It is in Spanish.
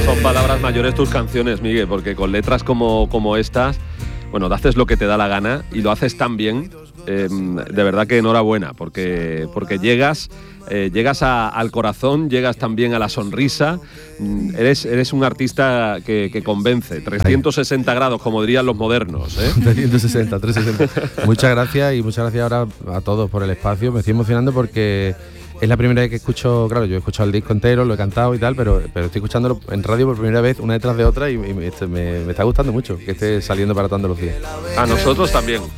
Son palabras mayores tus canciones, Miguel, porque con letras como estas, bueno, haces lo que te da la gana y lo haces tan bien, de verdad que enhorabuena, porque llegas al corazón, llegas también a la sonrisa, eres un artista que convence, 360 grados, como dirían los modernos, ¿eh? 360. Muchas gracias y muchas gracias ahora a todos por el espacio, me estoy emocionando porque es la primera vez que escucho, claro, yo he escuchado el disco entero, lo he cantado y tal, pero estoy escuchándolo en radio por primera vez, una detrás de otra, y me está gustando mucho que esté saliendo para toda Andalucía. A nosotros también.